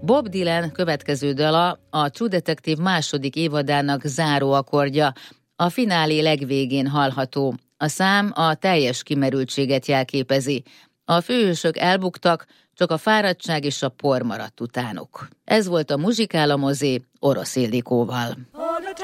Bob Dylan következő dala a True Detective második évadának záró akkordja, a finálé legvégén hallható. A szám a teljes kimerültséget jelképezi. A főhősök elbuktak, csak a fáradtság és a por maradt utánuk. Ez volt a Muzsikál a mozi Orosz Ildikóval.